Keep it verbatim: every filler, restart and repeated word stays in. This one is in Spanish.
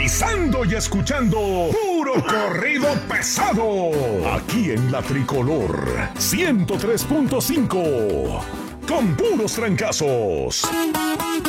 sintonizando y escuchando puro corrido pesado. Aquí en La Tricolor ciento tres punto cinco. Con puros trancazos.